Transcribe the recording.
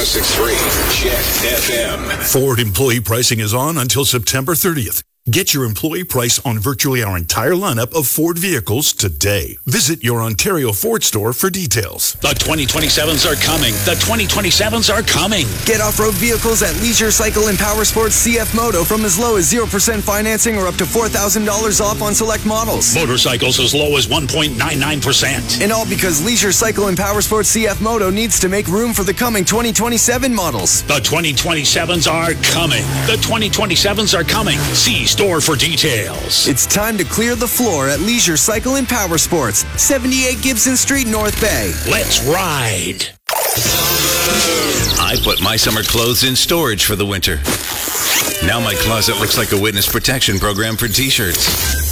106.3 Jet FM. Ford employee pricing is on until September 30th. Get your employee price on virtually our entire lineup of Ford vehicles today. Visit your Ontario Ford store for details. The 2027s are coming. The 2027s are coming. Get off-road vehicles at Leisure Cycle and Power Sports CF Moto from as low as 0% financing or up to $4,000 off on select models. Motorcycles as low as 1.99%. And all because Leisure Cycle and Power Sports CF Moto needs to make room for the coming 2027 models. The 2027s are coming. The 2027s are coming. See store for details. It's time to clear the floor at Leisure Cycle and Power Sports, 78 Gibson Street, North Bay. Let's ride. I put my summer clothes in storage for the winter. Now my closet looks like a witness protection program for t-shirts.